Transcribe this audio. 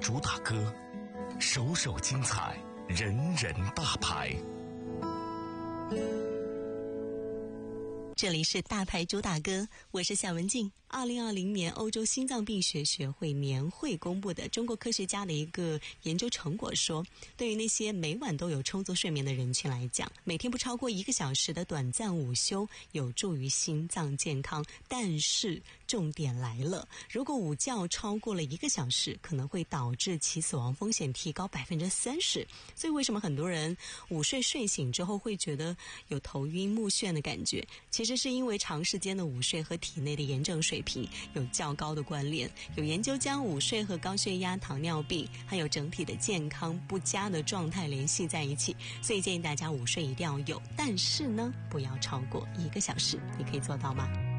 主打歌，首首精彩，人人大牌。 这里是大牌主打歌，我是夏文静。2020年欧洲心脏病学学会年会公布的中国科学家的一个研究成果说，对于那些每晚都有充足睡眠的人群来讲，每天不超过1个小时的短暂午休有助于心脏健康。但是重点来了，如果午觉超过了1个小时，可能会导致其死亡风险提高30%。所以为什么很多人午睡睡醒之后会觉得有头晕目眩的感觉？其实是因为长时间的午睡和体内的炎症水平有较高的关联。有研究将午睡和高血压、糖尿病还有整体的健康不佳的状态联系在一起，所以建议大家午睡一定要有，但是呢，不要超过1个小时。你可以做到吗？